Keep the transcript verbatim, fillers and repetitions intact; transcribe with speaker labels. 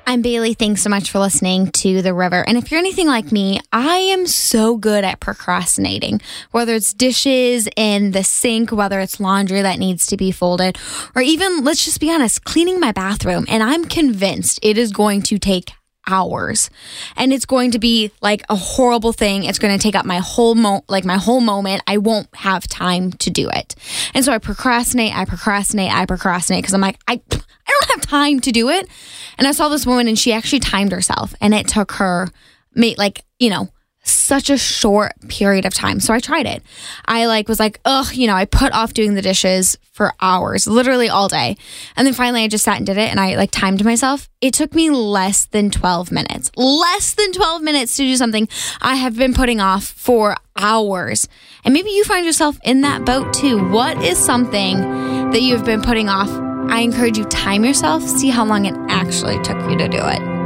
Speaker 1: I'm Bailey. Thanks so much for listening to The River. And if you're anything like me, I am so good at procrastinating, whether it's dishes in the sink, whether it's laundry that needs to be folded, or even, let's just be honest, cleaning my bathroom. And I'm convinced it is going to take hours, and it's going to be like a horrible thing. It's going to take up my whole mo like my whole moment. I won't have time to do it. And so I procrastinate, I procrastinate, I procrastinate because I'm like, I, I don't have time to do it. And I saw this woman and she actually timed herself, and it took her like, you know, such a short period of time. So I tried it. I like was like, ugh, you know, I put off doing the dishes for hours, literally all day. And then finally I just sat and did it, and I like timed myself. It took me less than twelve minutes, less than twelve minutes to do something I have been putting off for hours. And maybe you find yourself in that boat too. What is something that you've been putting off? I encourage you, time yourself, see how long it actually took you to do it.